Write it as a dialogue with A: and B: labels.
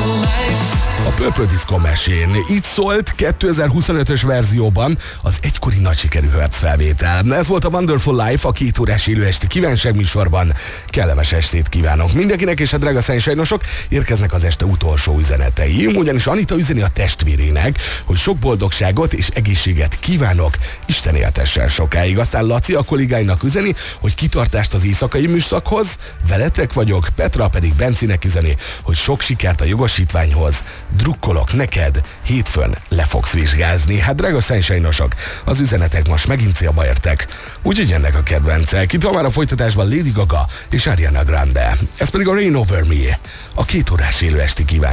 A: A Purple Disco mesén így szólt 2025-ös verzióban az egykori nagy sikerű Hertz felvétel. Ez volt a Wonderful Life a 2 órás élőesti kívánságműsorban. Kellemes estét kívánok mindenkinek, és a drága Sunshine-osok, érkeznek az este utolsó üzenetei, ugyanis Anita üzeni a testvérének, hogy sok boldogságot és egészséget kívánok, Isten éltessen sokáig. Aztán Laci a kollégáinak üzeni, hogy kitartást az éjszakai műszakhoz, veletek vagyok, Petra pedig Bencinek üzeni, hogy sok sikert a jogosítványhoz, drukkolok neked, hétfőn le fogsz vizsgázni. Hát drága Sunshine-osok, az üzenetek most megint célba értek, úgyhogy ennek a kedvencek. Itt van már a folytatásban Lady Gaga és Ariana Grande. Ez pedig a Rain Over Me, a 2 órás élőesti kívánság.